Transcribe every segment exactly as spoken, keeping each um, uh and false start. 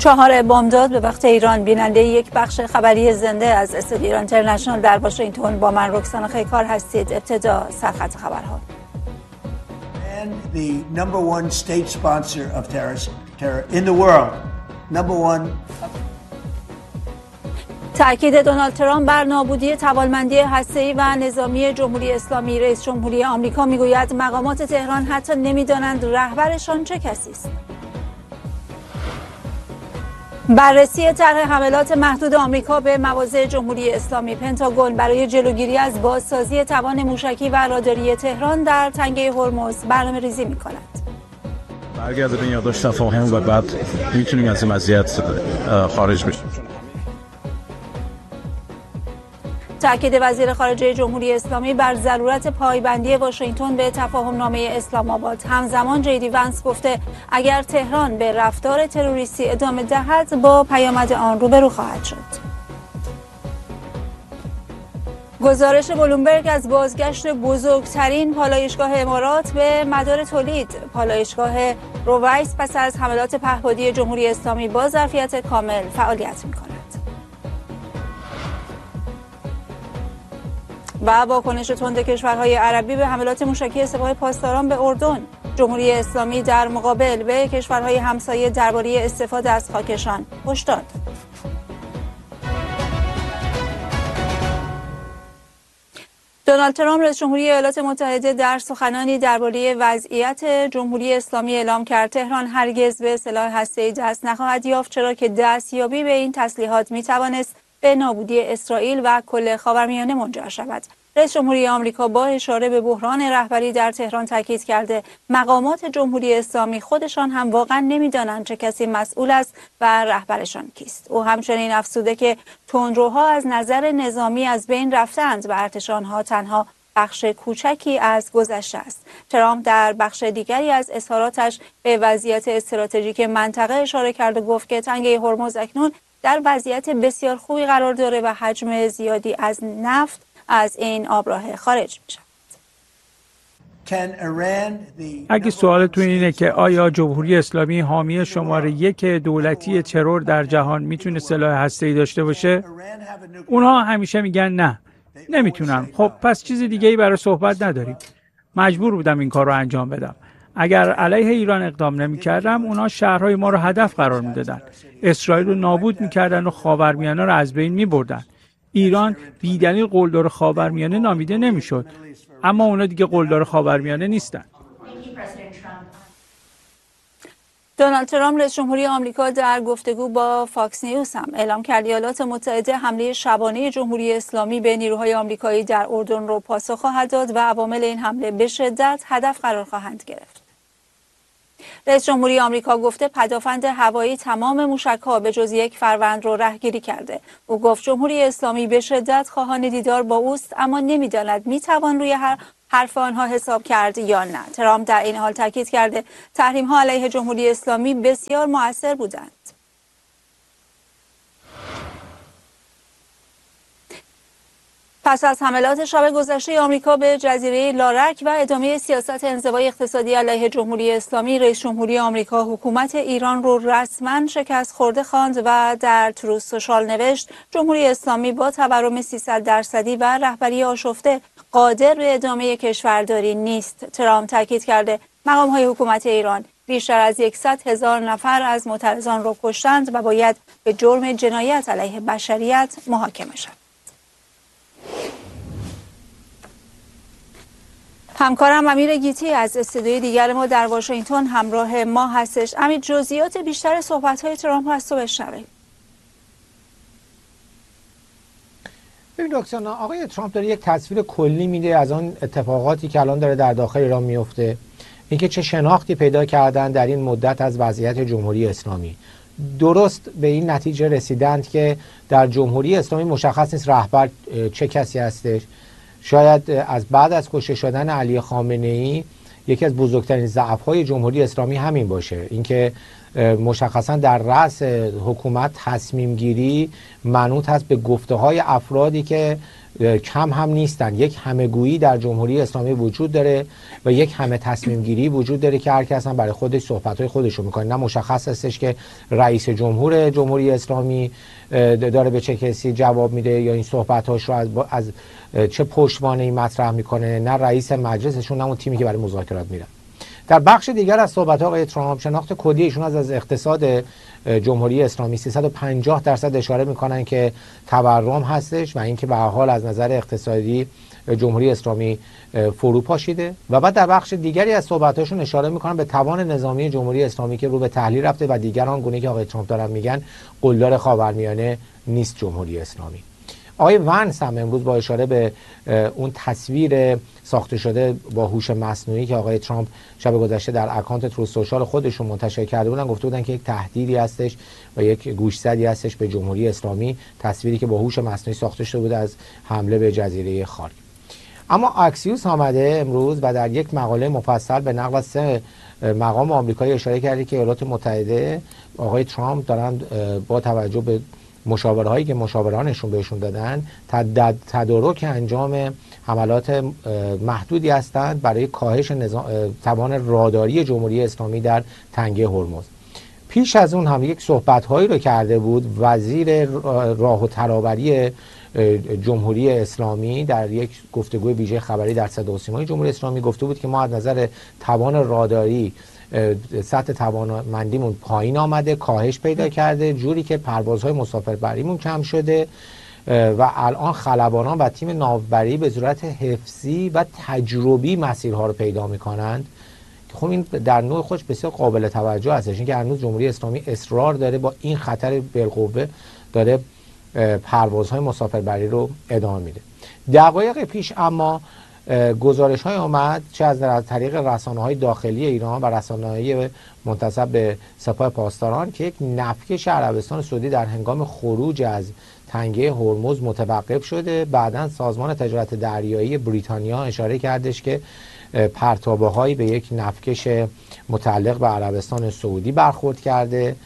چهار بامداد به وقت ایران. بیننده یک بخش خبری زنده از استودیو ایران اینترنشنال در واشنگتن با من رکسانا خیکار هستید. ابتدا سرخط خبرها. The number one state sponsor of terror in the world. Number one. تأکید دونالد ترامپ بر نابودی توانمندی هسته‌ای و نظامی جمهوری اسلامی. رئیس جمهوری آمریکا میگوید مقامات تهران حتی نمیدانند رهبرشان چه کسی است. بررسی طرح حملات محدود آمریکا به مواضع جمهوری اسلامی. پنتاگون برای جلوگیری از بازسازی توان موشکی و راداری تهران در تنگه هرمز برنامه ریزی می کند. برگرده به یادداشت تفاهم و بعد میتونیم از این وضعیت خارج بشیم. تأکید وزیر خارجه جمهوری اسلامی بر ضرورت پایبندی واشنگتن به تفاهم نامه اسلام آباد. همزمان جیدی ونس گفته اگر تهران به رفتار تروریستی ادامه دهد با پیامد آن روبرو خواهد شد. گزارش بلومبرگ از بازگشت بزرگترین پالایشگاه امارات به مدار تولید. پالایشگاه رویس پس از حملات پهپادی جمهوری اسلامی با ظرفیت کامل فعالیت می‌کند. و واکنش تند کشورهای عربی به حملات موشکی سپاه پاسداران به اردن. جمهوری اسلامی در مقابل به کشورهای همسایه درباره استفاده از خاکشان هشدار داد. دونالد ترامپ رئیس جمهوری ایالات متحده در سخنانی درباره وضعیت جمهوری اسلامی اعلام کرد تهران هرگز به سلاح هسته‌ای دست نخواهد یافت، چرا که دستیابی به این تسلیحات میتوانست به نابودی اسرائیل و کل خاورمیانه منجر شود. رئیس جمهوری آمریکا با اشاره به بحران رهبری در تهران تاکید کرده مقامات جمهوری اسلامی خودشان هم واقعا نمیدانند چه کسی مسئول است و رهبرشان کیست. او همچنین افزوده که تندروها از نظر نظامی از بین رفتند و ارتش آنها تنها بخش کوچکی از گذشته است. ترامپ در بخش دیگری از اظهاراتش به وضعیت استراتژیک منطقه اشاره کرد و گفت که تنگه هرمز اکنون در وضعیت بسیار خوبی قرار داره و حجم زیادی از نفت از این آبراه خارج میشه. اگه سوالتون اینه که آیا جمهوری اسلامی حامی شماره یک دولتی ترور در جهان میتونه سلاح هسته‌ای داشته باشه؟ اونها همیشه میگن نه، نمیتونن. خب پس چیز دیگه ای برای صحبت نداریم. مجبور بودم این کار رو انجام بدم. اگر علیه ایران اقدام نمی‌کردم، اونا شهرهای ما رو هدف قرار میدادن. اسرائیل رو نابود می‌کردن و خاورمیانه رو از بین می‌بردن. ایران بی‌دلیل قلدر خاورمیانه نامیده نمی‌شد. اما اونا دیگه قلدر خاورمیانه نیستن. دونالد ترامپ رئیس جمهوری آمریکا در گفتگو با فاکس نیوز هم اعلام کرد ایالات متحده حمله شبانه جمهوری اسلامی به نیروهای آمریکایی در اردن رو پاسخ خواهد داد و عوامل این حمله به شدت هدف قرار خواهند گرفت. رئیس جمهوری آمریکا گفته پدافند هوایی تمام موشک‌ها به جز یک فروند رو رهگیری کرده. او گفت جمهوری اسلامی به شدت خواهان دیدار با اوست، اما نمی‌داند می‌توان روی هر حرف آنها حساب کرد یا نه. ترامپ در این حال تاکید کرده تحریم‌ها علیه جمهوری اسلامی بسیار مؤثر بودند. پس از حملات شب گذشته آمریکا به جزیره لارک و ادامه سیاست انزوای اقتصادی علیه جمهوری اسلامی، رئیس جمهوری آمریکا حکومت ایران رو رسما شکست خورده خواند و در تروث سوشال نوشت جمهوری اسلامی با تورم سیصد درصدی و رهبری آشفته قادر به ادامه کشورداری نیست. ترامپ تاکید کرده مقام‌های حکومت ایران بیشتر از صد هزار نفر از معترضان رو کشتند و باید به جرم جنایت علیه بشریت محاکمه شد. همکارم امیر گیتی از استودیوی دیگر ما در واشنگتن همراه ما هستش. امیر، جزئیات بیشتر صحبت‌های ترامپ رو از تو بشنویم. ببین رکسانا، آقای ترامپ داره یک تصویر کلی میده از آن اتفاقاتی که الان داره در داخل ایران میفته، اینکه چه شناختی پیدا کردن در این مدت از وضعیت جمهوری اسلامی. درست به این نتیجه رسیدند که در جمهوری اسلامی مشخص نیست رهبر چه کسی هستش. شاید از بعد از کشته شدن علی خامنه‌ای یکی از بزرگترین ضعف‌های جمهوری اسلامی همین باشه، اینکه مشخصا در رأس حکومت تصمیم گیری منوط هست به گفته های افرادی که کم هم نیستن. یک همگویی در جمهوری اسلامی وجود داره و یک همه تصمیم گیری وجود داره که هر کس هم برای خودش صحبت‌های خودش رو میکنه. نه مشخص هستش که رئیس جمهور جمهوری اسلامی داره به چه کسی جواب میده یا این صحبت‌هاش رو از, از چه پشتوانه‌ای مطرح میکنه، نه رئیس مجلسشون، نه اون تیمی که برای مذاکرات میره. در بخش دیگر از صحبت آقای ترامپ، شناخت کلی ایشون از از اقتصاد جمهوری اسلامی سیصد و پنجاه درصد اشاره میکنن که تورم هستش و اینکه به هر حال از نظر اقتصادی جمهوری اسلامی فرو پاشیده. و بعد در بخش دیگری از صحبتاشون اشاره میکنن به توان نظامی جمهوری اسلامی که رو به تحلیل رفته و دیگران گونه که آقای ترامپ دارن میگن قلدر خاورمیانه نیست جمهوری اسلامی. آقای ونس هم امروز با اشاره به اون تصویر ساخته شده با هوش مصنوعی که آقای ترامپ شب گذشته در اکانت ترو سوشال خودشون منتشر کرده بودن، گفته بودن که یک تهدیدی هستش و یک گوشزدی هستش به جمهوری اسلامی، تصویری که با هوش مصنوعی ساخته شده بود از حمله به جزیره خارک. اما اکسیوس آمده امروز و در یک مقاله مفصل به نقل از سه مقام آمریکایی اشاره کرده که ایالات متحده آقای ترامپ دارن با توجه به مشاوره هایی که مشاورانشون بهشون دادن تدارک انجام حملات محدودی هستند برای کاهش توان راداری جمهوری اسلامی در تنگه هرمز. پیش از اون هم یک صحبت هایی رو کرده بود وزیر راه و ترابری جمهوری اسلامی در یک گفتگوی ویژه خبری در صدا و سیمای جمهوری اسلامی گفته بود که ما از نظر توان راداری سطح توانمندیمون پایین آمده، کاهش پیدا کرده، جوری که پروازهای مسافربریمون کم شده و الان خلبانان و تیم ناوبری به صورت حفظی و تجربی مسیرها رو پیدا میکنند. خب این در نوع خودش بسیار قابل توجه هستش، اینکه هنوز جمهوری اسلامی اصرار داره با این خطر بالقوه داره پروازهای مسافربری رو ادامه میده. دقایق پیش اما گزارش های آمد چه از طریق رسانه های داخلی ایران و رسانه های منتسب به سپاه پاسداران که یک نفتکش عربستان سعودی در هنگام خروج از تنگه هرمز متوقف شده. بعداً سازمان تجارت دریایی بریتانیا اشاره کردش که پرتابه هایی به یک نفتکش متعلق به عربستان سعودی برخورد کرده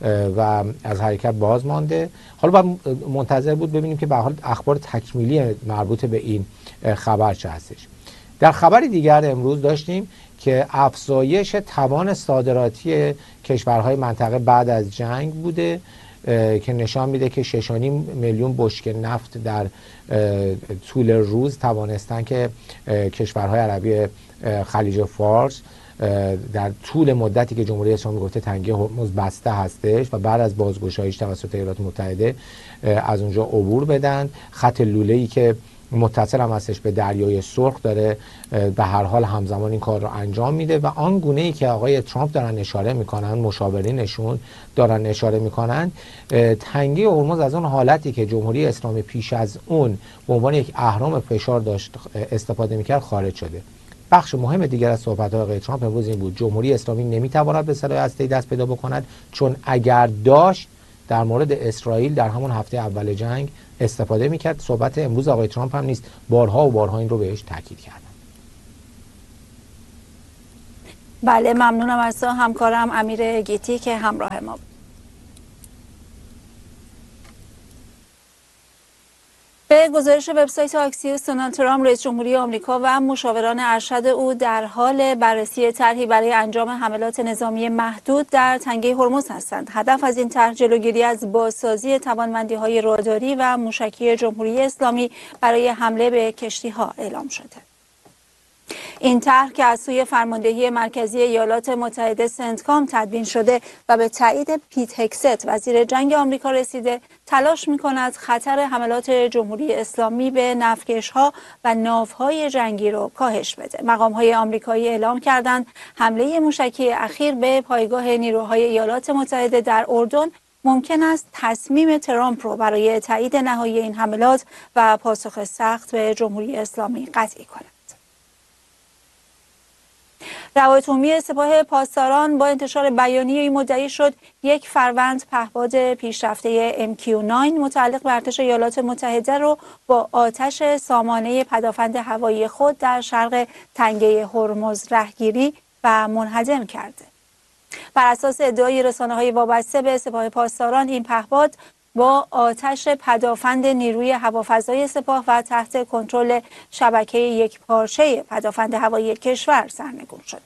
و از حرکت باز مانده. حالا باید منتظر بود ببینیم که به حال اخبار تکمیلی مربوط به این خبر چه هستش. در خبری دیگر امروز داشتیم که افزایش توان صادراتی کشورهای منطقه بعد از جنگ بوده که نشان میده که شش و نیم میلیون بشکه نفت در طول روز توانستن که کشورهای عربی خلیج فارس در طول مدتی که جمهوری اسلامی گفته تنگه هرمز بسته هستش و بعد از بازگشایش توسط ایالات متحده از اونجا عبور بدن. خط لوله‌ای که متصل هم هستش به دریای سرخ داره به هر حال همزمان این کار رو انجام میده و آن گونه‌ای که آقای ترامپ دارن اشاره میکنن، مشاورینشون دارن اشاره میکنن، تنگه هرمز از اون حالتی که جمهوری اسلامی پیش از اون به عنوان یک اهرام فشار داشت استفاده میکرد خارج شده. بخش مهم دیگر از صحبت‌های آقای ترامپ امروز این بود: جمهوری اسلامی نمیتواند به سلاح هسته‌ای دست پیدا بکند، چون اگر داشت در مورد اسرائیل در همون هفته اول جنگ استفاده میکرد. صحبت امروز آقای ترامپ هم نیست، بارها و بارها این رو بهش تاکید کردن. بله، ممنونم از همکارم امیر گیتی که همراه ما بود. به گزارش وبسایت آکسیوس، دونالد ترامپ رئیس جمهوری آمریکا و مشاوران ارشد او در حال بررسی طرحی برای انجام حملات نظامی محدود در تنگه هرمز هستند. هدف از این طرح جلوگیری از بازسازی توانمندی‌های راداری و موشکی جمهوری اسلامی برای حمله به کشتی‌ها اعلام شده. این طرح که از سوی فرماندهی مرکزی ایالات متحده سنتکام تدوین شده و به تایید پیت هکست وزیر جنگ آمریکا رسیده، تلاش می‌کند خطر حملات جمهوری اسلامی به نفتکش‌ها و ناوهای جنگی را کاهش بده. مقام‌های آمریکایی اعلام کردند حمله موشکی اخیر به پایگاه نیروهای ایالات متحده در اردن ممکن است تصمیم ترامپ را برای تایید نهایی این حملات و پاسخ سخت به جمهوری اسلامی قطعی کند. روایت عمومی سپاه پاسداران با انتشار بیانیه‌ای مدعی شد یک فروند پهپاد پیشرفته ام کیو نه متعلق به ارتش ایالات متحده رو با آتش سامانه پدافند هوایی خود در شرق تنگه هرمز رهگیری و منهدم کرده. بر اساس ادعای رسانه‌های وابسته به سپاه پاسداران، این پهپاد با آتش پدافند نیروی هوافضای سپاه و تحت کنترل شبکه یکپارچه پدافند هوایی کشور سرنگون شده.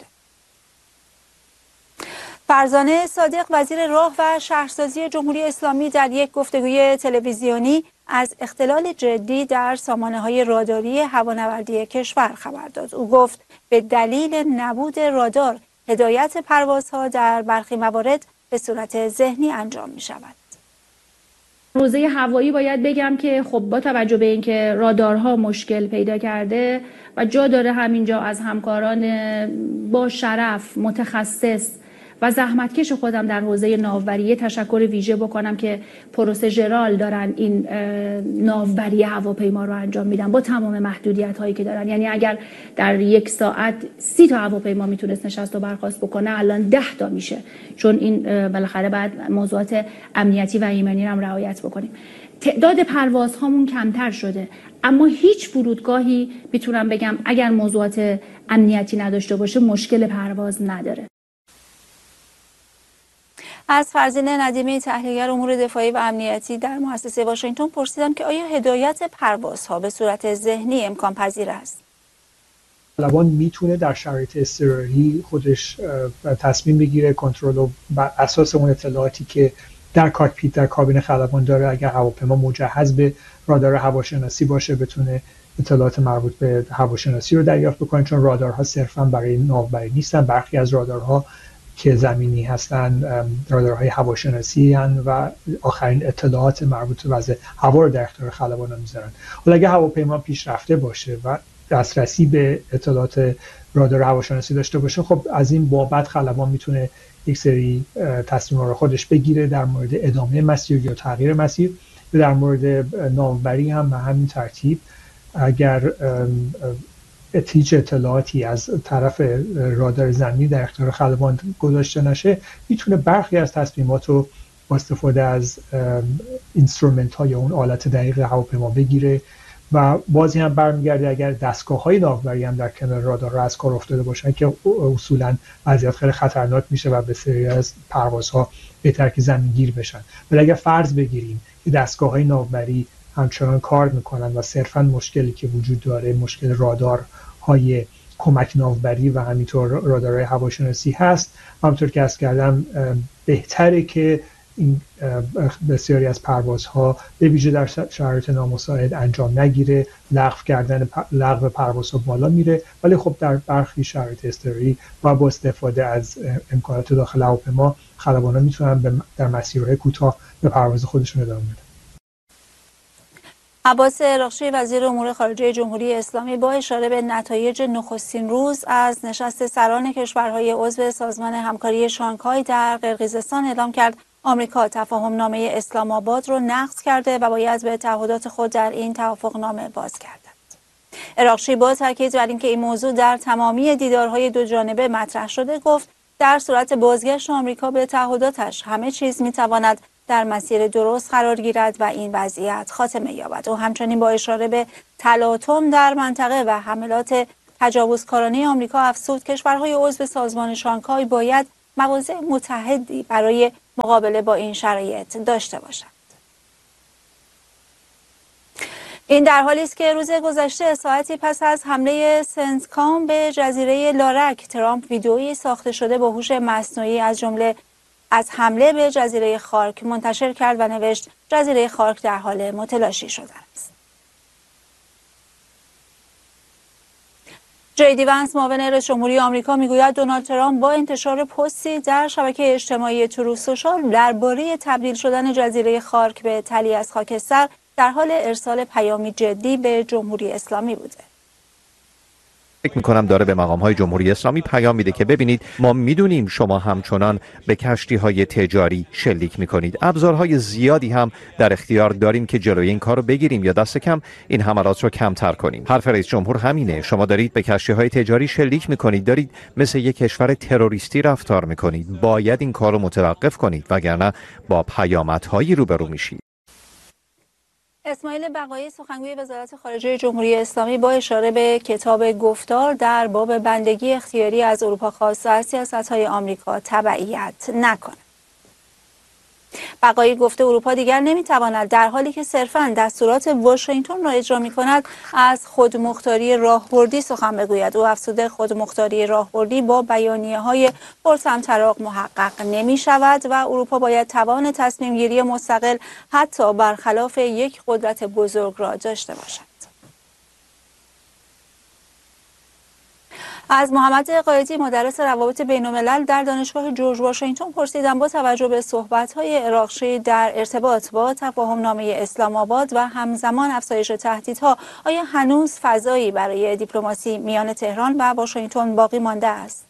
فرزانه صادق وزیر راه و شهرسازی جمهوری اسلامی در یک گفتگوی تلویزیونی از اختلال جدی در سامانه‌های راداری هوانوردی کشور خبر داد. او گفت به دلیل نبود رادار هدایت پروازها در برخی موارد به صورت ذهنی انجام می شود. حوزه هوایی باید بگم که خب با توجه به اینکه رادارها مشکل پیدا کرده و جا داره همینجا از همکاران با شرف، متخصص و زحمتکش خودم در حوزه ناوبری تشکر ویژه بکنم که پروسژرال دارن این ناوبری هواپیما رو انجام میدن با تمام محدودیت هایی که دارن. یعنی اگر در یک ساعت سی تا هواپیما میتونست نشست و برخاست بکنه، الان ده تا میشه، چون این بالاخره بعد موضوعات امنیتی و ایمنی رو هم رعایت بکنیم. تعداد پروازهامون کمتر شده، اما هیچ فرودگاهی میتونم بگم اگر موضوعات امنیتی نداشته باشه مشکل پرواز نداره. از فرزین ندیمی تحلیلگر امور دفاعی و امنیتی در مؤسسه واشنگتن پرسیدم که آیا هدایت پروازها به صورت ذهنی امکان پذیر است؟ خلبان میتونه در شرایط اضطراری خودش تصمیم بگیره، کنترل و بر اساس اون اطلاعاتی که در کاکپیت در کابین خلبان داره، اگر هواپیما مجهز به رادار هواشناسی باشه بتونه اطلاعات مربوط به هواشناسی رو دریافت بکنه، چون رادارها صرفا برای ناوبری نیستن. برخی از رادارها که زمینی هستن رادارهای هواشناسی هستند و آخرین اطلاعات مربوط به وضع هوا رو در اختیار خلبان میذارن. حالا اگه هواپیما پیشرفته باشه و دسترسی به اطلاعات رادار هواشناسی داشته باشه، خب از این بابت خلبان میتونه یک سری تصمیمات رو خودش بگیره در مورد ادامه مسیر یا تغییر مسیر. در مورد ناوبری هم به همین ترتیب اگر هیچ اطلاعاتی از طرف رادار زمینی در اختیار خلبان گذاشته نشه، میتونه برخی از تصمیمات رو با استفاده از اینسترومنت ها یا اون آلت دقیق هواپیما بگیره. و بازی هم برمیگرده اگر دستگاه های ناوبری هم در کنار رادار از کار افتاده باشن که اصولا وضعیت خیلی خطرناک میشه و به سری از پروازها بهتر که زمین گیر بشن. ولی اگر فرض بگیریم که دستگاه های ناوبری همچنان کار میکنن و صرفا مشکلی که وجود داره مشکل رادار های کمک ناوبری و همینطور رادارهای هواشناسی هست، همونطور که عرض کردم بهتره که این بسیاری از پروازها به ویژه در شرایط نامساعد انجام نگیره. لغو کردن لغو پروازها بالا میره، ولی خب در برخی شرایط اضطراری و با استفاده از امکانات داخل هواپیما خلبان‌ها میتونن در مسیرهای کوتاه به پرواز خودشون ادامه بدن. عباس اراغچی وزیر امور خارجه جمهوری اسلامی با اشاره به نتایج نخستین روز از نشست سران کشورهای عضو سازمان همکاری شانگهای در قرقیزستان اعلام کرد آمریکا تفاهم نامه اسلام آباد را نقض کرده و باید به تعهدات خود در این توافق نامه باز گردد. اراغچی با تاکید بر اینکه این موضوع در تمامی دیدارهای دو جانبه مطرح شده گفت در صورت بازگشت آمریکا به تعهداتش همه چیز میتواند در مسیر درست قرار گیرد و این وضعیت خاتمه یابد. و همچنین با اشاره به تلاطم در منطقه و حملات تجاوزکارانه آمریکا افزود کشورهای عضو سازمان شانگهای باید مواضع متحدی برای مقابله با این شرایط داشته باشند. این در حالی است که روز گذشته ساعتی پس از حمله سنتکام به جزیره لارک، ترامپ ویدئویی ساخته شده با هوش مصنوعی از جمله از حمله به جزیره خارک منتشر کرد و نوشت جزیره خارک در حال متلاشی شده است. جی دی ونس معاون رئیس جمهوری آمریکا میگوید دونالد ترامپ با انتشار پستی در شبکه اجتماعی ترو سوشال درباره تبدیل شدن جزیره خارک به تلی از خاکستر در حال ارسال پیامی جدی به جمهوری اسلامی بوده. فکر میکنم داره به مقام‌های جمهوری اسلامی پیام میده که ببینید ما میدونیم شما همچنان به کشتی‌های تجاری شلیک میکنید. ابزارهای زیادی هم در اختیار داریم که جلوی این کار رو بگیریم یا دست کم این حملات رو کمتر کنیم. حرف رئیس جمهور همینه. شما دارید به کشتی‌های تجاری شلیک میکنید، دارید مثل یک کشور تروریستی رفتار میکنید. باید این کار رو متوقف کنید وگرنه با پیامدهایی روبرو میشید. اسماعیل بقایی سخنگوی وزارت خارجه جمهوری اسلامی با اشاره به کتاب گفتار در باب بندگی اختیاری از اروپا خواسته از سیاست‌های آمریکا تبعیت نکند. بقایی گفته اروپا دیگر نمیتواند در حالی که صرفاً دستورات واشنگتن را اجرا می‌کند از خودمختاری راهبردی سخن بگوید. او افزوده خودمختاری راهبردی با بیانیه‌های پرطمطراق محقق نمی‌شود و اروپا باید توان تصمیم گیری مستقل حتی برخلاف یک قدرت بزرگ را داشته باشد. از محمد قایدی مدرس روابط بین‌الملل در دانشگاه جورج واشنگتن پرسیدم با توجه به صحبت‌های اراغچی در ارتباط با تفاهم‌نامه اسلام آباد و همزمان افزایش تهدیدها، آیا هنوز فضایی برای دیپلماسی میان تهران و واشنگتن باقی مانده است؟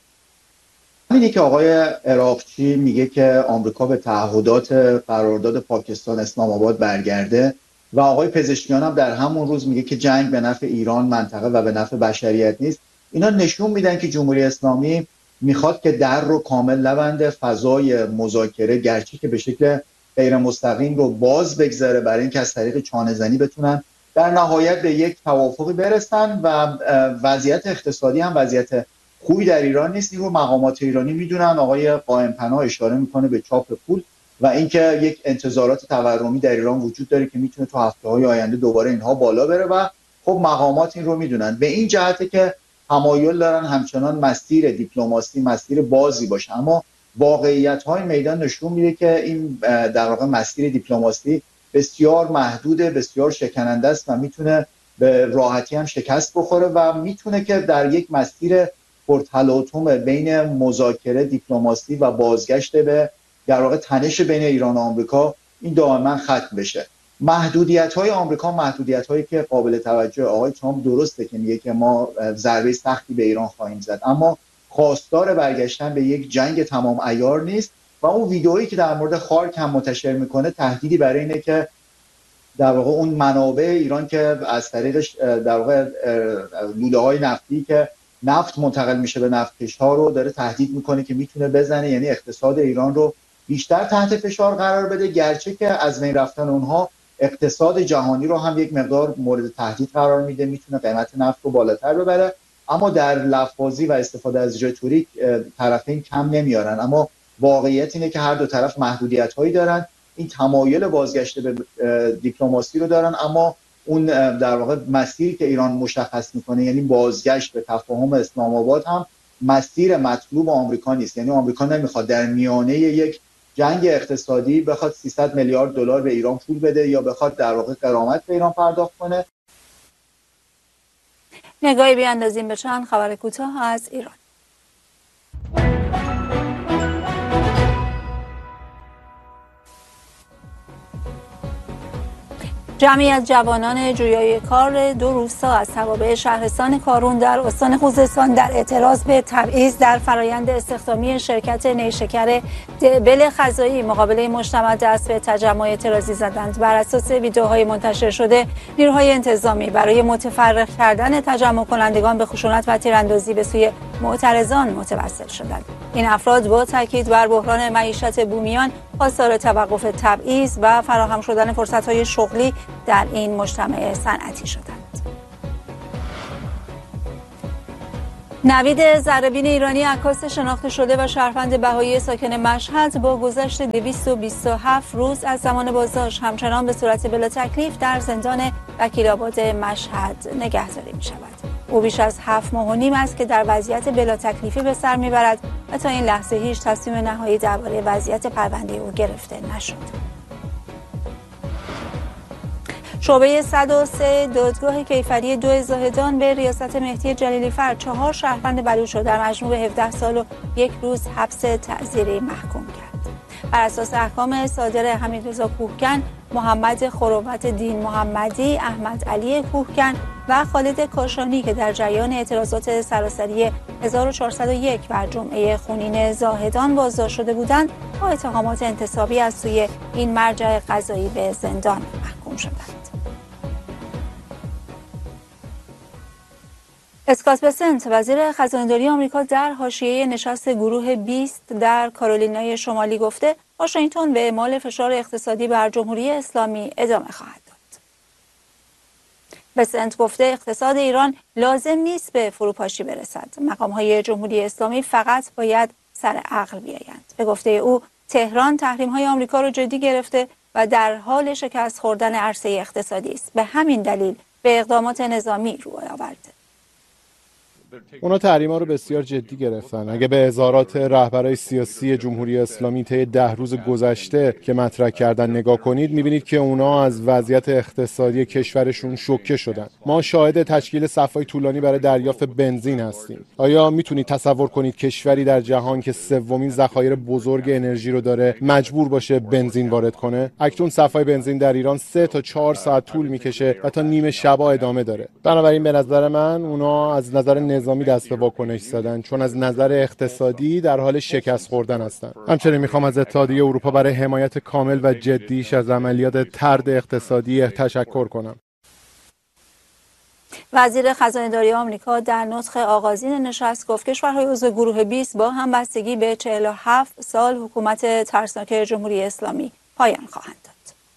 همینی که آقای اراغچی میگه که آمریکا به تعهدات قرارداد پاکستان اسلام آباد برگرده و آقای پزشکیان هم در همون روز میگه که جنگ به نفع ایران، منطقه و به نفع بشریت نیست. اینا نشون میدن که جمهوری اسلامی میخواد که در رو کامل نبنده، فضای مذاکره گرچه که به شکل غیر مستقیم رو باز بگذاره برای اینکه از طریق چانه زنی بتونن در نهایت به یک توافقی برسن و وضعیت اقتصادی هم وضعیت خوبی در ایران نیست. این رو مقامات ایرانی میدونن. آقای قائم پناه اشاره میکنه به چاپ پول و اینکه یک انتظارات تورمی در ایران وجود داره که میتونه تو هفته‌های آینده دوباره اینها بالا بره و خب مقامات این رو میدونن. به این جهته که تمایل دارن همچنان مسیر دیپلماسی مسیر بازی باشه، اما واقعیت‌های میدان نشون میده که این در واقع مسیر دیپلماسی بسیار محدوده، بسیار شکننده است و میتونه به راحتی هم شکست بخوره و میتونه که در یک مسیر پرتلاطم بین مذاکره، دیپلماسی و بازگشت به در واقع تنش بین ایران و آمریکا این دائما ختم بشه. محدودیت‌های آمریکا محدودیت‌هایی که قابل توجه. آقای ترامپ درسته که میگه که ما ضربه سختی به ایران خواهیم زد، اما خواستار برگشتن به یک جنگ تمام عیار نیست و اون ویدئویی که در مورد خارک هم منتشر میکنه تهدیدی برای اینه که در واقع اون منابع ایران که از طریقش در واقع لوله‌های نفتی که نفت منتقل میشه به نفتکش‌ها رو داره تهدید میکنه که میتونه بزنه، یعنی اقتصاد ایران رو بیشتر تحت فشار قرار بده، گرچه که از بین رفتن اونها اقتصاد جهانی رو هم یک مقدار مورد تهدید قرار میده، میتونه قیمت نفت رو بالاتر ببره. اما در لفاظی و استفاده از رتوریک طرفین کم نمیارن، اما واقعیت اینه که هر دو طرف محدودیت‌هایی دارن. این تمایل بازگشت به دیپلماسی رو دارن، اما اون در واقع مسیری که ایران مشخص میکنه یعنی بازگشت به تفاهم اسلام آباد هم مسیر مطلوب آمریکا نیست. یعنی آمریکا نمیخواد در میانه یک جنگ اقتصادی بخواد سیصد میلیارد دلار به ایران پول بده یا بخواد در واقع غرامت به ایران پرداخت کنه. نگاهی بیاندازیم به چند خبر کوتاه از ایران. جمعی از جوانان جویای کار دو روستا از توابع شهرستان کارون در استان خوزستان در اعتراض به تبعیض در فرایند استخدامی شرکت نیشکر دبل خزایی مقابل مجتمع دست به تجمع اعتراضی زدند. بر اساس ویدیوهای منتشر شده، نیروهای انتظامی برای متفرق کردن تجمع کنندگان به خشونت و تیراندازی به سوی معترضان متوسل شدند. این افراد با تاکید بر بحران معیشت بومیان، خواستار توقف تبعیض و فراهم شدن فرصت‌های شغلی در این مجتمع صنعتی شدند. نوید زربین ایرانی، عکاس شناخته شده و شهروند بهایی ساکن مشهد، با گذشت دویست و بیست و هفت روز از زمان بازداشت همچنان به صورت بلا تکلیف در زندان وکیل‌آباد مشهد نگهداری می شود. او بیش از هفت ماه و نیم است که در وضعیت بلا تکلیفی به سر میبرد و تا این لحظه هیچ تصمیم نهایی درباره وضعیت پرونده او گرفته نشد. شعبه صد و سه دادگاه کیفری دو زاهدان به ریاست مهدی جلیلی فر چهار شهروند بلوچ را در مجموع هفده سال و یک روز حبس تعزیری محکوم کرد. بر اساس احکام صادر حمیدرضا کوهکن، محمد خروت دین محمدی، احمد علی کوهکن و خالد کاشانی که در جریان اعتراضات سراسری هزار و چهارصد و یک بر جمعه خونین زاهدان بازداشت شده بودند، با اتهامات انتصابی از سوی این مرجع قضایی به زندان محکوم شدند. اسکات بسنت، وزیر خزانه‌داری آمریکا، در حاشیه نشست گروه بیست در کارولینای شمالی گفته واشنگتن به اعمال فشار اقتصادی بر جمهوری اسلامی ادامه خواهد داد. بسنت گفته اقتصاد ایران لازم نیست به فروپاشی برسد. مقام‌های جمهوری اسلامی فقط باید سر عقل بیایند. به گفته او، تهران تحریم‌های آمریکا رو جدی گرفته و در حال شکست خوردن عرصه اقتصادی است. به همین دلیل به اقدامات نظامی روی آورده. اونا تحریما رو بسیار جدی گرفتن. اگه به اظهارات رهبرای سیاسی جمهوری اسلامی طی ده روز گذشته که مطرح کردن نگاه کنید، میبینید که اونا از وضعیت اقتصادی کشورشون شوکه شدن. ما شاهد تشکیل صف‌های طولانی برای دریافت بنزین هستیم. آیا میتونید تصور کنید کشوری در جهان که سومین ذخایر بزرگ انرژی رو داره مجبور باشه بنزین وارد کنه؟ اکنون صف‌های بنزین در ایران سه تا چهار ساعت طول میکشه و تا نیمه شبا ادامه داره. بنابراین به نظر من اونا از نظر نظامی دست به واکنش زدن، چون از نظر اقتصادی در حال شکست خوردن هستند. همچنین میخوام از اتحادیه اروپا برای حمایت کامل و جدیش از عملیات طرد اقتصادی تشکر کنم. وزیر خزانه‌داری آمریکا در نطق آغازین نشست گفت کشورهای عضو گروه بیست با همبستگی به چهل و هفت سال حکومت ترسناک جمهوری اسلامی پایان خواهند داد.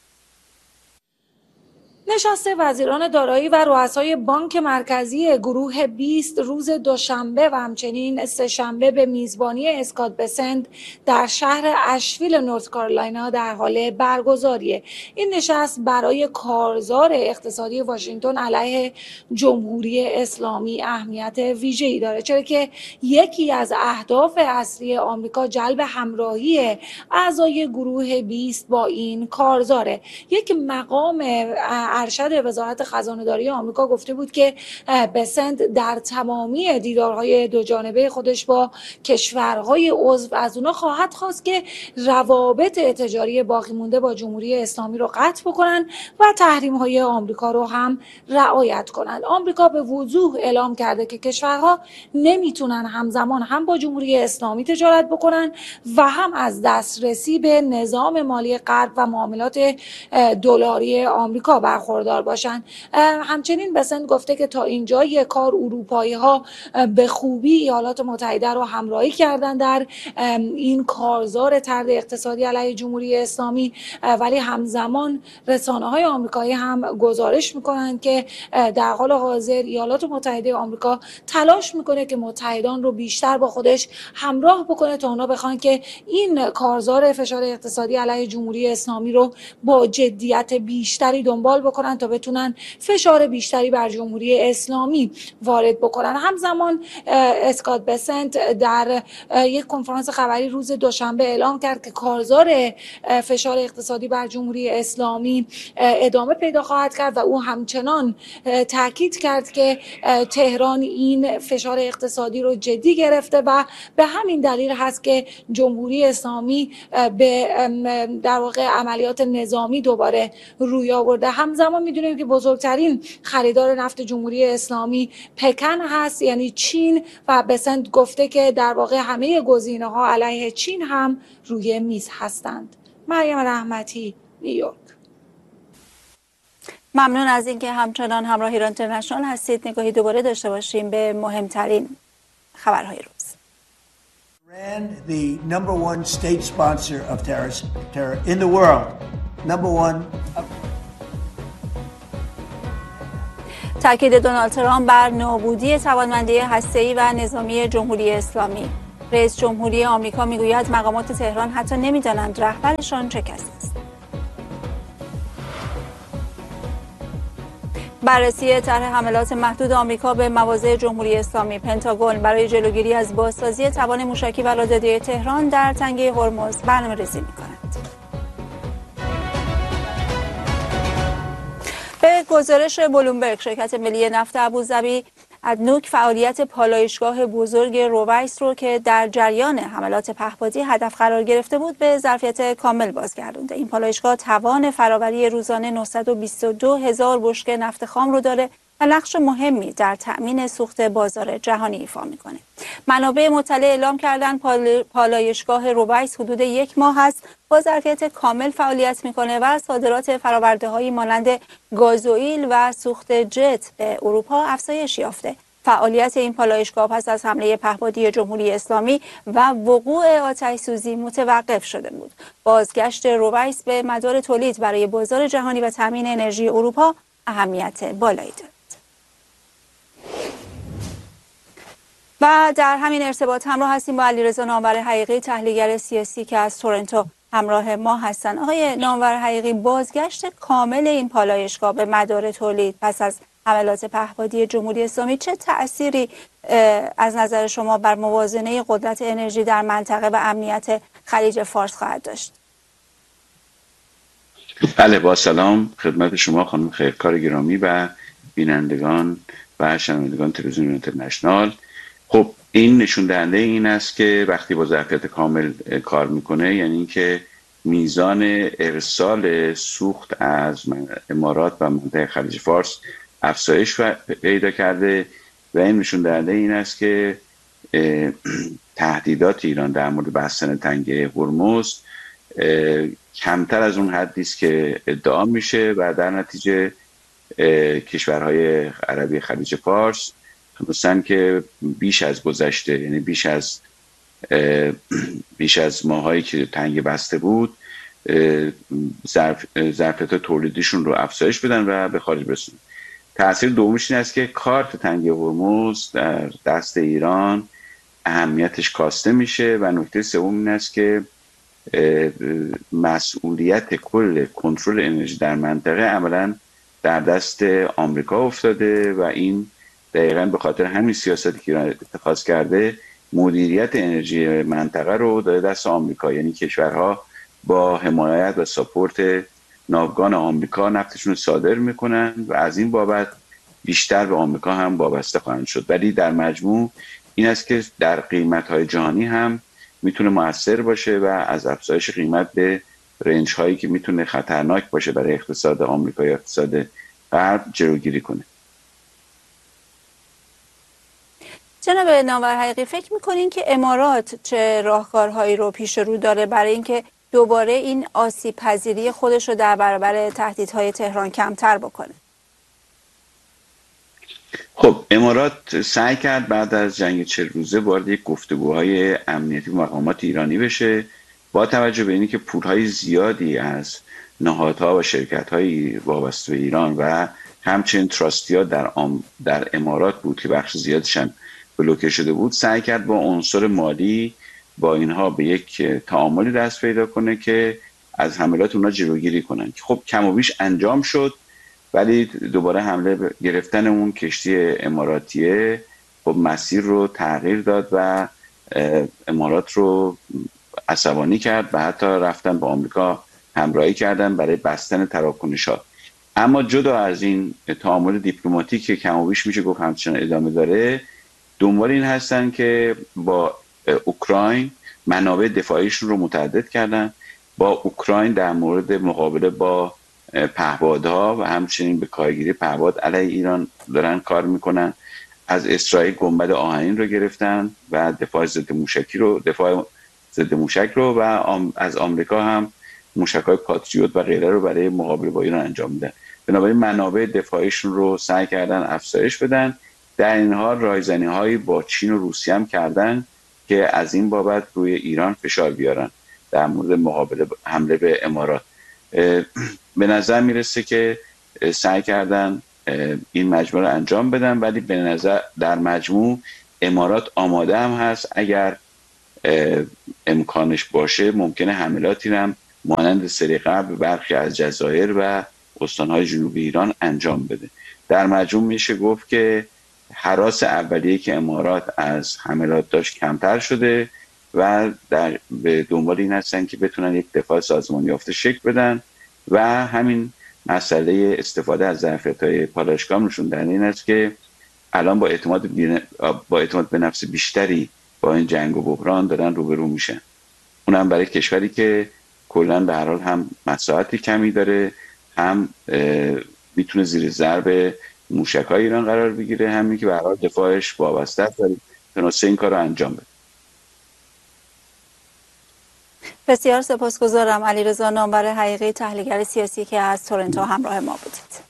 نشست وزیران دارایی و رؤسای بانک مرکزی گروه بیست روز دوشنبه و همچنین سه‌شنبه به میزبانی اسکات بسنت در شهر اشویل نورت کارولاینا در حال برگزاریه. این نشست برای کارزار اقتصادی واشنگتن علیه جمهوری اسلامی اهمیت ویژه‌ای داره، چرا که یکی از اهداف اصلی آمریکا جلب همراهی اعضای گروه بیست با این کارزاره. یک مقام ارشد وزارت خزانه‌داری آمریکا گفته بود که بسنت در تمامی دیدارهای دو جانبه خودش با کشورهای عضو از اونا خواهد خواست که روابط تجاری باقی مونده با جمهوری اسلامی رو قطع بکنن و تحریم‌های آمریکا رو هم رعایت کنن. آمریکا به وضوح اعلام کرده که کشورها نمیتونن همزمان هم با جمهوری اسلامی تجارت بکنن و هم از دسترسی به نظام مالی غرب و معاملات دلاری آمریکا برخوردار باشن. همچنین بسنت گفته که تا اینجای کار اروپایی ها به خوبی ایالات متحده رو همراهی کردن در این کارزار طرد اقتصادی علیه جمهوری اسلامی، ولی همزمان رسانه های آمریکایی هم گزارش میکنن که در حال حاضر ایالات متحده آمریکا تلاش میکنه که متحدان رو بیشتر با خودش همراه بکنه تا اونا بخوان که این کارزار فشار اقتصادی علیه جمهوری اسلامی رو با جدیت بیشتری دنبال بکنن تا بتونن فشار بیشتری بر جمهوری اسلامی وارد بکنن. همزمان اسکات بسنت در یک کنفرانس خبری روز دوشنبه اعلام کرد که کارزار فشار اقتصادی بر جمهوری اسلامی ادامه پیدا خواهد کرد و او همچنان تاکید کرد که تهران این فشار اقتصادی رو جدی گرفته و به همین دلیل هست که جمهوری اسلامی به در واقع عملیات نظامی دوباره روی آورده. همزمان میدونیم که بزرگترین خریدار نفت جمهوری اسلامی پکن هست، یعنی چین، و بسنت گفته که در واقع همه گزینه‌ها علیه چین هم روی میز هستند. مریم رحمتی، نیویورک. ممنون از اینکه همچنان همراه ایران اینترنشنال هستید. نگاهی دوباره داشته باشیم به مهمترین خبرهای روز. Iran, the number one state sponsor of terror in the world. Number one. تاکید دونالد ترامپ بر نابودی توانمندی هسته‌ای و نظامی جمهوری اسلامی. رئیس جمهوری آمریکا میگوید مقامات تهران حتی نمیدانند رهبرشان چه کسی است. بررسی طرح حملات محدود آمریکا به مواضع جمهوری اسلامی. پنتاگون برای جلوگیری از بازسازی توان موشکی و راداری تهران در تنگه هرمز برنامه‌ریزی می‌کند. به گزارش بلومبرگ، شرکت ملی نفت ابوظبی ادنوک فعالیت پالایشگاه بزرگ رویس رو که در جریان حملات پهپادی هدف قرار گرفته بود به ظرفیت کامل بازگردونده. این پالایشگاه توان فراوری روزانه نهصد و بیست و دو هزار بشکه نفت خام رو داره و نقش مهمی در تأمین سوخت بازار جهانی ایفا میکنه. منابع مطلع اعلام کردن پال... پالایشگاه رویس حدود یک ماه است با ظرفیت کامل فعالیت میکنه و صادرات فرآورده هایی مانند گازوئیل و سوخت جت به اروپا افزایش یافته. فعالیت این پالایشگاه پس از حمله پهپادی جمهوری اسلامی و وقوع آتش سوزی متوقف شده بود. بازگشت رویس به مدار تولید برای بازار جهانی و تامین انرژی اروپا اهمیت بالایی دارد. و در همین ارتباط همراه هستیم با علیرضا نامور حقیقی، تحلیلگر سیاسی که از تورنتو همراه ما هستند. آقای نامور حقیقی، بازگشت کامل این پالایشگاه به مدار تولید پس از حملات پهپادی جمهوری اسلامی چه تأثیری از نظر شما بر موازنه قدرت انرژی در منطقه و امنیت خلیج فارس خواهد داشت؟ بله، با سلام خدمت شما خانم خیرکار گرامی و بینندگان و شنوندگان تلویزیون اینترنشنال. خب این نشون دهنده این است که وقتی با ظرفیت کامل کار میکنه، یعنی اینکه میزان ارسال سوخت از امارات و منطقه خلیج فارس افزایش پیدا کرده و این نشون دهنده این است که تهدیدات ایران در مورد بستن تنگه هرمز کمتر از اون حدی است که ادعا میشه و در نتیجه کشورهای عربی خلیج فارس تونستن که بیش از گذشته، یعنی بیش از بیش از ماهایی که تنگ بسته بود، ظرفیت تولیدیشون رو افزایش بدن و به خارج برسونن. تأثیر دومش این است که کارت تنگه هرمز در دست ایران اهمیتش کاسته میشه و نکته سوم این است که مسئولیت کل کنترل انرژی در منطقه عملاً در دست آمریکا افتاده و این دقیقاً به خاطر همین سیاستی که ایران اتخاذ کرده مدیریت انرژی منطقه رو داده دست آمریکا، یعنی کشورها با حمایت و ساپورت ناوگان آمریکا نفتشون رو صادر میکنن و از این بابت بیشتر به آمریکا هم وابسته خواهند شد. ولی در مجموع این است که در قیمت‌های جهانی هم میتونه مؤثر باشه و از افزایش قیمت به رنج هایی که میتونه خطرناک باشه برای اقتصاد آمریکا یا اقتصاد غرب جلوگیری کنه. جناب نامور حقیقی، فکر میکنین که امارات چه راهکارهایی رو پیش رو داره برای اینکه دوباره این آسیب پذیری خودش رو در برابر تهدیدهای تهران کمتر بکنه؟ خب امارات سعی کرد بعد از جنگ چهل روزه وارد یک گفتگوهای امنیتی و مقامات ایرانی بشه، با توجه به اینی که پولهای زیادی از نهادها و شرکت‌های وابسته به ایران و همچنین تراستی‌ها در ام در امارات بود که بخش زیادش هم بلوکه شده بود، سعی کرد با عنصر مالی با اینها به یک تعاملی دست پیدا کنه که از حملات اونها جلوگیری کنن که خب کم و بیش انجام شد. ولی دوباره حمله گرفتن اون کشتی اماراتیه خب مسیر رو تغییر داد و امارات رو عصبانی کرد و حتی رفتن با آمریکا همراهی کردن برای بستن تراکنش‌ها. اما جدا از این تعامل دیپلماتیک که کم و بیش میشه گفت همچنان ادامه داره، دنبال این هستن که با اوکراین منابع دفاعیشون رو متعدد کردن، با اوکراین در مورد مقابله با پهپادها و همچنین به کارگیری پهپاد علیه ایران دارن کار میکنن. از اسرائیل گنبد آهنین رو گرفتن و دفاع ضد موشکی رو دفاع ضد موشک رو و از آمریکا هم موشک‌های پاتریوت و غیره رو برای مقابله با ایران انجام میدن. بنابراین منابع دفاعیشون رو سعی کردن افزایش بدن. در این حال رایزنی‌هایی با چین و روسیه هم کردن که از این بابت روی ایران فشار بیارن در مورد مقابله حمله به امارات. به نظر میرسه که سعی کردن این مجموعه رو انجام بدن، ولی به نظر در مجموع امارات آماده هم هست اگر امکانش باشه ممکنه حملاتی هم مانند سری قبل برخی از جزایر و استانهای جنوبی ایران انجام بده. در مجموع میشه گفت که هراس اولیه که امارات از حملات داشت کمتر شده و در به دنبال این هستن که بتونن یک دفاع سازمان یافته شکل بدن و همین مسئله استفاده از ظرفیت‌های پالایشگاه نشون دهنده این است که الان با اعتماد با اعتماد به نفس بیشتری با این جنگ و بحران دارن روبرو میشن. اونم برای کشوری که کلا به هر حال هم مساحت کمی داره، هم میتونه زیر ضرب موشک‌های ایران قرار بگیره، همین که به هر حال دفاعش وابسته است ولی تونسته این کار رو انجام بده. بسیار سپاسگزارم علیرضا نامور حقیقی، تحلیلگر سیاسی که از تورنتو همراه ما بودید.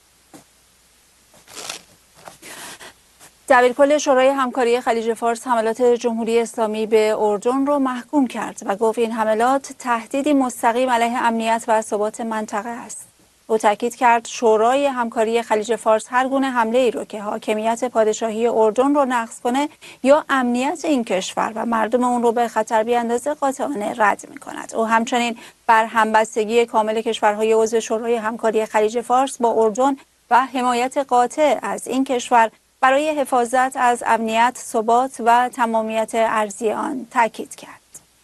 دبیرکل شورای همکاری خلیج فارس حملات جمهوری اسلامی به اردن رو محکوم کرد و گفت این حملات تهدیدی مستقیم علیه امنیت و ثبات منطقه است. او تاکید کرد شورای همکاری خلیج فارس هر گونه حمله ای رو که حاکمیت پادشاهی اردن رو نقض کنه یا امنیت این کشور و مردم اون رو به خطر بیاندازه قاطعانه رد می‌کند. او همچنین بر همبستگی کامل کشورهای عضو شورای همکاری خلیج فارس با اردن و حمایت قاطع از این کشور برای حفاظت از امنیت، ثبات و تمامیت ارضی آن تاکید کرد.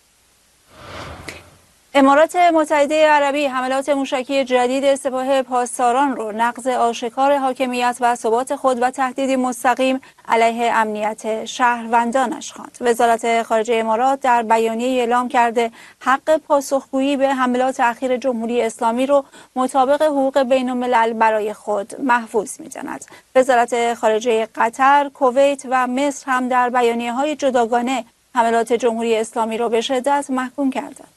امارات متحده عربی حملات موشکی جدید سپاه پاسداران رو نقض آشکار حاکمیت و ثبات خود و تهدیدی مستقیم علیه امنیت شهروندانش خواند. وزارت خارجه امارات در بیانیه اعلام کرده حق پاسخگویی به حملات اخیر جمهوری اسلامی رو مطابق حقوق بین الملل برای خود محفوظ می‌داند. وزارت خارجه قطر، کویت و مصر هم در بیانیه‌های جداگانه حملات جمهوری اسلامی را به شدت محکوم کردند.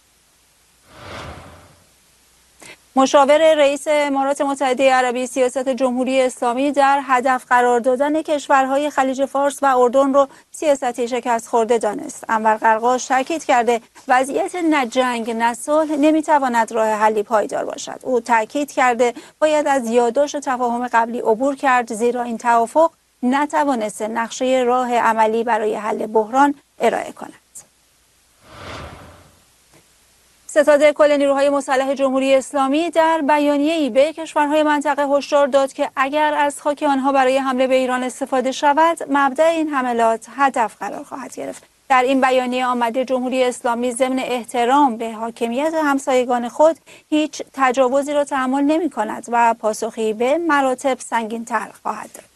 مشاور رئیس امارات متحده عربی سیاست جمهوری اسلامی در هدف قرار دادن کشورهای خلیج فارس و اردن را سیاستی شکست خورده دانست. انور قرقاش تاکید کرده وضعیت نه جنگ نه صلح نمیتواند راه حلی پایدار باشد. او تاکید کرده باید از یادداشت تفاهم قبلی عبور کرد زیرا این توافق نتوانسته نقشه راه عملی برای حل بحران ارائه کند. ستاد کل نیروهای مسلح جمهوری اسلامی در بیانیه‌ای به کشورهای منطقه هشدار داد که اگر از خاک آنها برای حمله به ایران استفاده شود، مبدأ این حملات هدف قرار خواهد گرفت. در این بیانیه آمده جمهوری اسلامی ضمن احترام به حاکمیت همسایگان خود هیچ تجاوزی را تحمل نمی‌کند و پاسخی به مراتب سنگین‌تر خواهد داد.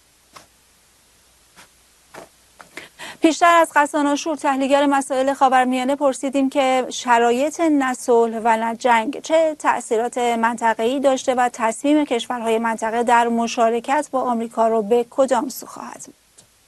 پیشتر از غسان آشور تحلیلگر مسائل خاورمیانه پرسیدیم که شرایط نه صلح و نه جنگ چه تأثیرات منطقه‌ای داشته و تصمیم کشورهای منطقه در مشارکت با آمریکا رو به کدام سو خواهد بود.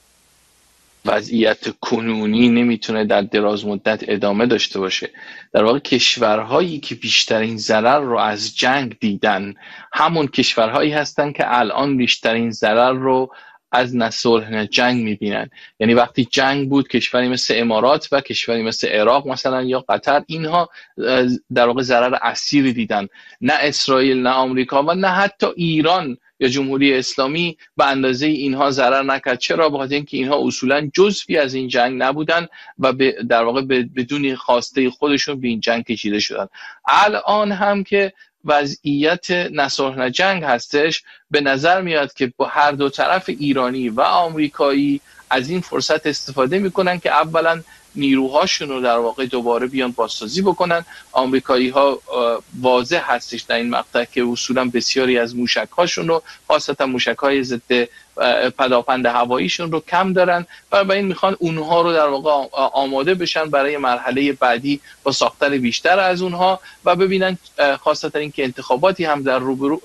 وضعیت کنونی نمیتونه در دراز مدت ادامه داشته باشه. در واقع کشورهایی که بیشترین ضرر رو از جنگ دیدن همون کشورهایی هستن که الان بیشترین ضرر رو از نه صلح نه جنگ میبینن. یعنی وقتی جنگ بود کشوری مثل امارات و کشوری مثل عراق مثلا یا قطر اینها در واقع ضرر اسیری دیدن. نه اسرائیل نه آمریکا و نه حتی ایران یا جمهوری اسلامی به اندازه اینها ضرر نکرد. چرا؟ بخاطر اینکه اینها اصولا جزئی از این جنگ نبودن و در واقع بدون خواسته خودشون به این جنگ کشیده شدن. الان هم که وضعیت نه صلح نه جنگ هستش، به نظر میاد که با هر دو طرف ایرانی و آمریکایی از این فرصت استفاده میکنن که اولا نیروهاشون رو در واقع دوباره بیان بازسازی بکنن. آمریکایی ها واضح هستش در این مقطع که اصولا بسیاری از موشک هاشون رو خاصتا موشک های ضد پداپند هواییشون رو کم دارن و برای این میخوان اونها رو در واقع آماده بشن برای مرحله بعدی با ساختن بیشتر از اونها و ببینن خاصتا اینکه انتخاباتی هم در روبرو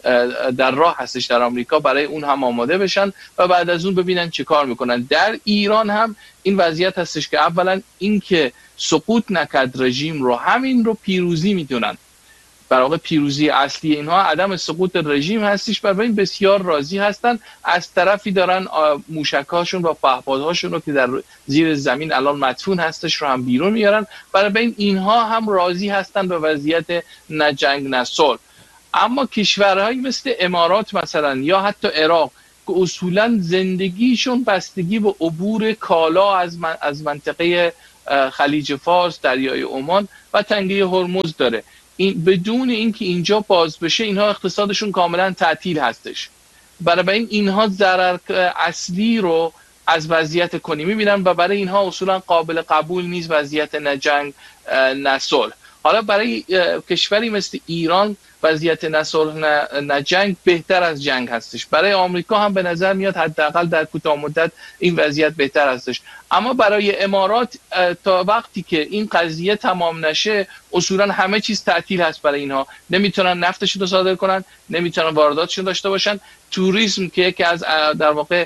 در راه هستش در آمریکا، برای اون هم آماده بشن و بعد از اون ببینن چه کار میکنن. در ایران هم این وضعیت هستش که اولا اینکه سقوط نکرد رژیم رو همین رو پیروزی میدونن. در واقع پیروزی اصلی اینها عدم سقوط رژیم هستش. برای این بسیار راضی هستن. از طرفی دارن موشک‌هاشون و پهپادهاشون رو که در زیر زمین الان مدفون هستش رو هم بیرون میارن. برای این اینها هم راضی هستن به وضعیت نه جنگ نه صلح. اما کشورهایی مثل امارات مثلا یا حتی عراق که اصولا زندگیشون بستگی به عبور کالا از من از منطقه خلیج فارس، دریای عمان و تنگه هرمز داره، این بدون اینکه اینجا باز بشه اینها اقتصادشون کاملا تعطیل هستش. برای این اینها ضرر اصلی رو از وضعیت کنی میبینن و برای اینها اصولا قابل قبول نیست وضعیت نه جنگ نه صلح. حالا برای کشوری مثل ایران وضعیت نه صلح نه جنگ بهتر از جنگ هستش. برای آمریکا هم به نظر میاد حداقل در کوتاه مدت این وضعیت بهتر هستش. اما برای امارات تا وقتی که این قضیه تمام نشه اصولا همه چیز تعطیل هست. برای اینها نمیتونن نفتشون رو صادر کنن، نمیتونن وارداتشون داشته باشن. توریسم که یکی از در واقع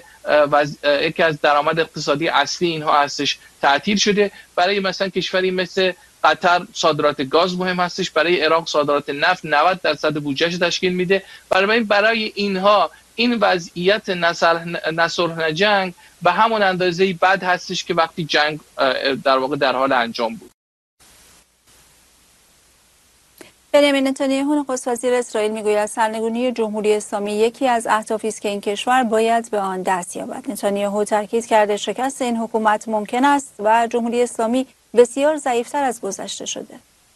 یکی از درآمد اقتصادی اصلی اینها هستش تعطیل شده. برای مثلا کشوری مثل قطر صادرات گاز مهم هستش، برای عراق صادرات نفت نود درصد بودجهش تشکیل میده. برای برای اینها این وضعیت نه صلح نه جنگ به همون اندازه بد هستش که وقتی جنگ در واقع در حال انجام بود. بنیامین نتانیاهو نخست وزیر اسرائیل میگوید سرنگونی جمهوری اسلامی یکی از اهدافی است که این کشور باید به آن دست یابد. نتانیاهو تاکید کرده شکست این حکومت ممکن است و جمهوری اسلامی بسیار ضعیفتر از گذشته شده.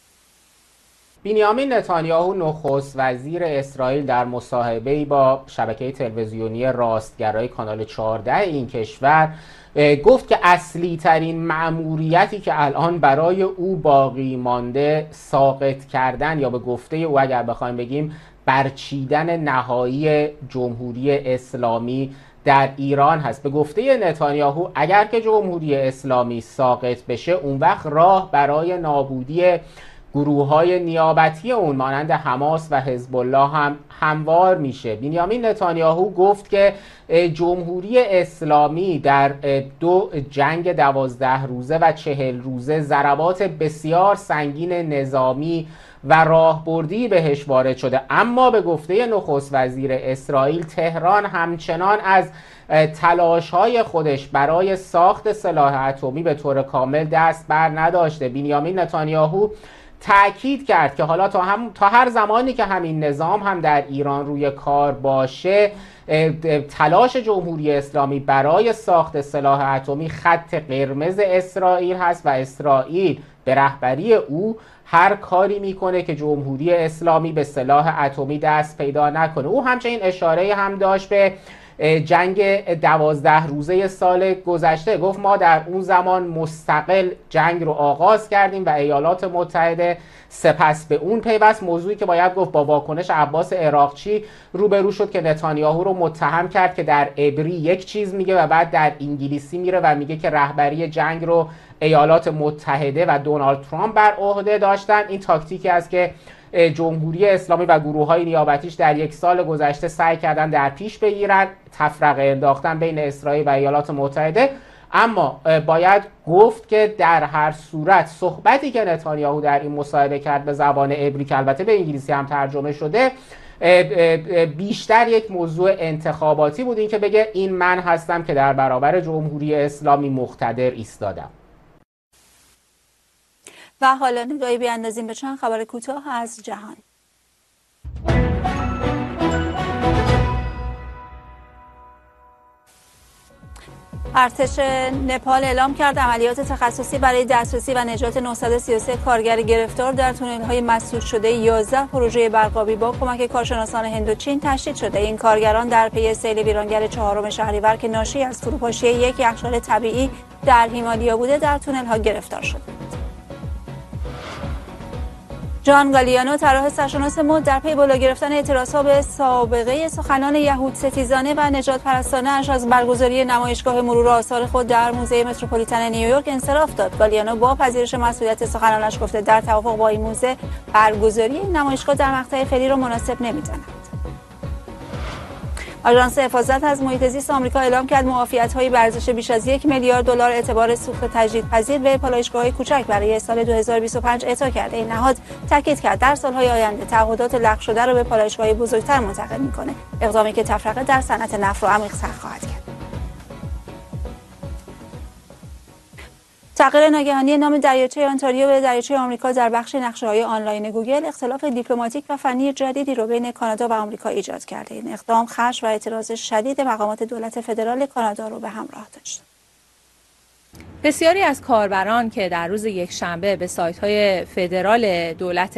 بنیامین نتانیاهو نخست وزیر اسرائیل در مصاحبه‌ای با شبکه تلویزیونی راستگرای کانال چهارده این کشور گفت که اصلی ترین مأموریتی که الان برای او باقی مانده ساقط کردن یا به گفته او اگر بخوایم بگیم برچیدن نهایی جمهوری اسلامی در ایران هست. به گفته نتانیاهو اگر که جمهوری اسلامی ساقط بشه اون وقت راه برای نابودی گروه‌های نیابتی اون مانند حماس و حزب الله هم هموار میشه. بنیامین نتانیاهو گفت که جمهوری اسلامی در دو جنگ دوازده روزه و چهل روزه ضربات بسیار سنگین نظامی و راهبردی بهش وارد شده، اما به گفته نخست وزیر اسرائیل تهران همچنان از تلاش‌های خودش برای ساخت سلاح اتمی به طور کامل دست بر نداشته. بنیامین نتانیاهو تأکید کرد که حالا تا, هم تا هر زمانی که همین نظام هم در ایران روی کار باشه تلاش جمهوری اسلامی برای ساخت سلاح اتمی خط قرمز اسرائیل هست و اسرائیل به رهبری او هر کاری میکنه که جمهوری اسلامی به سلاح اتمی دست پیدا نکنه. او همچنین اشاره هم داشت به جنگ دوازده روزه سال گذشته. گفت ما در اون زمان مستقل جنگ رو آغاز کردیم و ایالات متحده سپس به اون پیوست، موضوعی که باید گفت با واکنش عباس عراقچی روبرو شد که نتانیاهو رو متهم کرد که در عبری یک چیز میگه و بعد در انگلیسی میره و میگه که رهبری جنگ رو ایالات متحده و دونالد ترامپ بر عهده داشتن. این تاکتیکی است که جمهوری اسلامی و گروه‌های نیابتیش در یک سال گذشته سعی کردن در پیش بگیرن، تفرقه انداختن بین اسرائیل و ایالات متحده. اما باید گفت که در هر صورت صحبتی که نتانیاهو در این مصاحبه کرد به زبان عبری که البته به انگلیسی هم ترجمه شده بیشتر یک موضوع انتخاباتی بود، این که بگه این من هستم که در برابر جمهوری اسلامی مقتدر ایستادم. و حالا نگاهی بیاندازیم به چند خبر کوتاه از جهان. ارتش نپال اعلام کرد عملیات تخصصی برای دسترسی و نجات نهصد و سی و سه کارگر گرفتار در تونل‌های مسدود شده یازده پروژه برقابی با کمک کارشناسان هند و چین تشدید شده. این کارگران در پی سیل ویرانگر چهارم شهریور که ناشی از فروپاشی یک یخچال طبیعی در هیمالیا بوده در تونل‌ها گرفتار شدند. جان گالیانو طراح سرشناس مد در پی بالا گرفتن اعتراضها به سابقه سخنان یهود ستیزانه و نجات پرستانه اش از برگزاری نمایشگاه مرور آثار خود در موزه متروپولیتن نیویورک انصراف داد. گالیانو با پذیرش مسئولیت سخنانش گفته در توافق با این موزه برگزاری نمایشگاه در مقطع فعلی را مناسب نمی‌داند. آژانس حفاظت از محیط زیست آمریکا اعلام کرد معافیت‌های به ارزش بیش از یک میلیارد دلار اعتبار سوخت تجدیدپذیر به پالایشگاه‌های کوچک برای سال دو هزار و بیست و پنج اعطا کرده. این نهاد تاکید کرد در سال‌های آینده تعهدات لغو شده را به پالایشگاه‌های بزرگتر منتقل می‌کنه، اقدامی که تفرقه در صنعت نفت را عمیق‌تر خواهد کرد. تغییر ناگهانی نام دریاچه آنتاریو به دریاچه آمریکا در بخش نقشه‌های آنلاین گوگل اختلاف دیپلماتیک و فنی جدیدی را بین کانادا و آمریکا ایجاد کرده. این اقدام خشم و اعتراض شدید مقامات دولت فدرال کانادا را به همراه داشت. بسیاری از کاربران که در روز یکشنبه به سایت‌های فدرال دولت